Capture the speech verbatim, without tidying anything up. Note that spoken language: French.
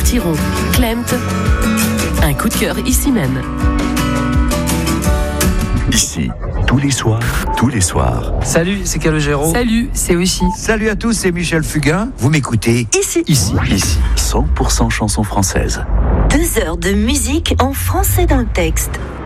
Thiron, Klemt. Un coup de cœur ici même. Ici, tous les soirs, tous les soirs. Salut, c'est Calogero. Salut, c'est Oishi. Salut à tous, c'est Michel Fugain. Vous m'écoutez Ici. Ici, ici, cent pour cent chansons françaises. Deux heures de musique en français dans le texte.